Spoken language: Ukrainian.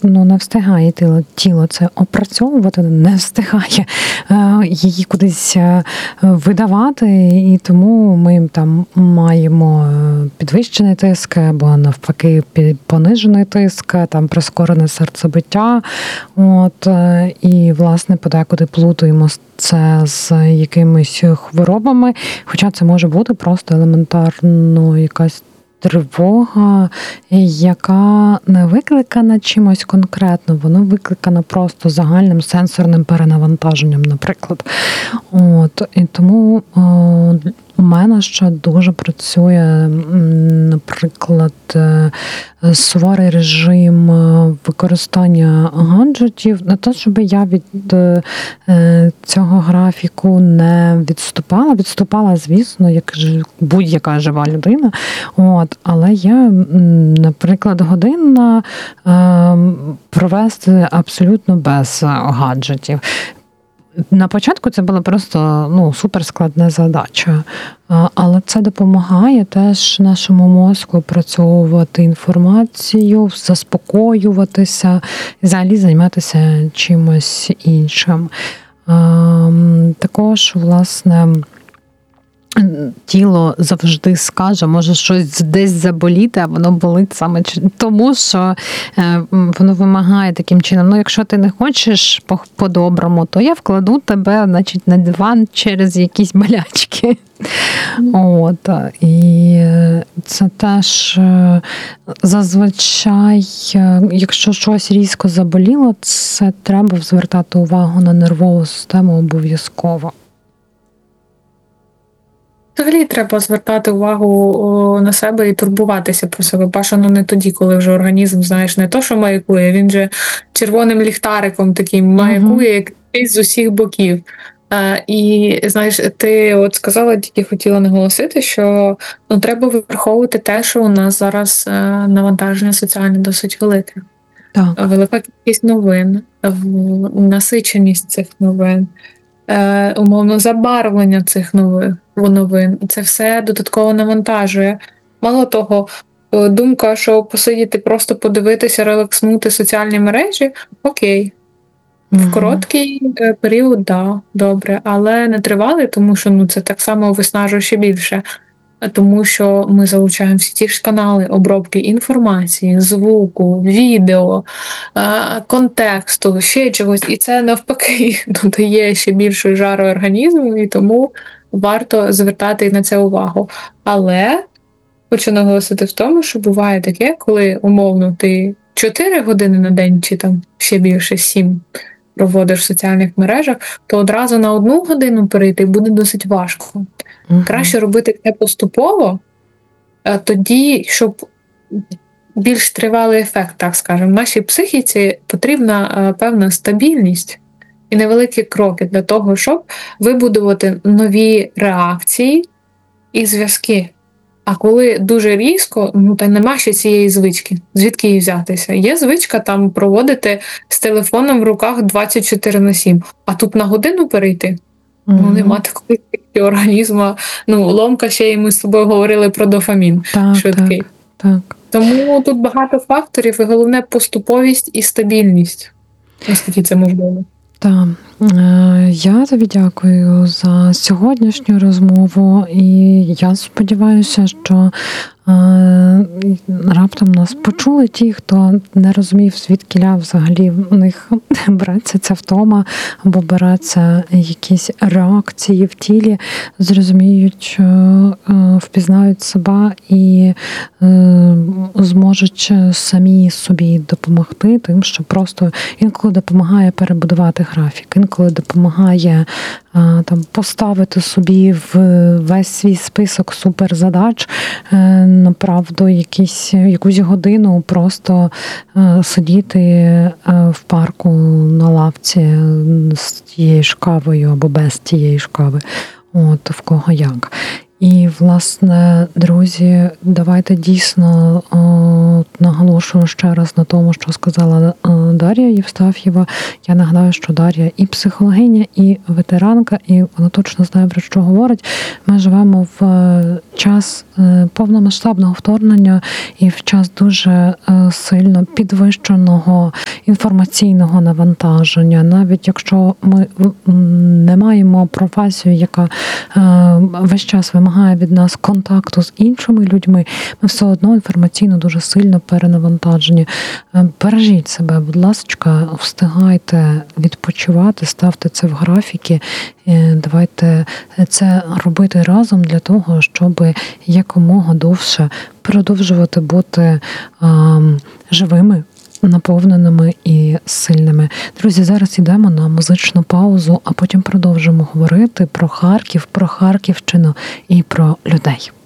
не встигає тіло це опрацьовувати, не встигає її кудись видавати, і тому ми там маємо підвищений тиск або навпаки понижений тиск, там прискорене серцебиття. І, власне, подекуди плутаємо це з якимись хворобами, хоча це може бути просто елементарно якась тривога, яка не викликана чимось конкретно, вона викликана просто загальним сенсорним перенавантаженням, наприклад. І тому у мене ще дуже працює, наприклад, суворий режим використання гаджетів. Не те, щоб я від цього графіку не відступала, звісно, як будь-яка жива людина. Але я, наприклад, годинна провести абсолютно без гаджетів. На початку це була просто суперскладна задача, але це допомагає теж нашому мозку опрацьовувати інформацію, заспокоюватися, взагалі займатися чимось іншим. Також, власне, тіло завжди скаже, може щось десь заболіти, а воно болить саме тому, що воно вимагає таким чином. Якщо ти не хочеш по-доброму, то я вкладу тебе, на диван через якісь болячки. І це теж зазвичай, якщо щось різко заболіло, це треба звертати увагу на нервову систему обов'язково. Взагалі треба звертати увагу на себе і турбуватися про себе. Бажано не тоді, коли вже організм, не то, що маякує, він же червоним ліхтариком таким маякує, як з усіх боків. І, ти сказала, тільки хотіла наголосити, що треба враховувати те, що у нас зараз навантаження соціальне досить велике. Так. Велика кількість новин, насиченість цих новин, умовно забарвлення цих новин. Це все додатково навантажує. Мало того, думка, що посидіти, просто подивитися, релакснути соціальні мережі – окей. В короткий період, да, добре, але не тривалий, тому що це так само виснажує ще більше. Тому що ми залучаємо всі ті ж канали обробки інформації, звуку, відео, контексту, ще чогось. І це навпаки додає ще більшої жару організму, і тому варто звертати на це увагу. Але хочу наголосити в тому, що буває таке, коли умовно ти 4 години на день, чи там ще більше 7 проводиш в соціальних мережах, то одразу на 1 годину перейти буде досить важко. Краще робити це поступово, тоді, щоб більш тривалий ефект, так скажемо. Нашій психіці потрібна певна стабільність і невеликі кроки для того, щоб вибудувати нові реакції і зв'язки. А коли дуже різко, та нема ще цієї звички. Звідки її взятися? Є звичка там проводити з телефоном в руках 24/7, а тут на годину перейти? Нема такої організму. Ломка ще, і ми з тобою говорили про дофамін швидкий. Так. Тому тут багато факторів, і головне – поступовість і стабільність. Наскільки це можливо. Так. Я тобі дякую за сьогоднішню розмову, і я сподіваюся, що раптом нас почули ті, хто не розумів, звідкіля взагалі в них береться ця втома або береться якісь реакції в тілі, зрозуміють, що впізнають себе і зможуть самі собі допомогти тим, що просто інколи допомагає перебудувати графік, інколи допомагає поставити собі в весь свій список суперзадач, направду якусь годину просто сидіти в парку на лавці з тією ж кавою або без тієї ж кави. В кого як. І, власне, друзі, давайте дійсно наголошую ще раз на тому, що сказала Дар'я Євстаф'єва. Я нагадаю, що Дар'я і психологиня, і ветеранка, і вона точно знає, про що говорить. Ми живемо в час повномасштабного вторгнення і в час дуже сильно підвищеного інформаційного навантаження. Навіть якщо ми не маємо професію, яка весь час вимагає від нас контакту з іншими людьми, ми все одно інформаційно дуже сильно перенавантажені. Бережіть себе, будь ласка, встигайте відпочивати, ставте це в графіки. Давайте це робити разом для того, щоб якомога довше продовжувати бути живими, наповненими і сильними. Друзі, зараз йдемо на музичну паузу, а потім продовжимо говорити про Харків, про Харківщину і про людей.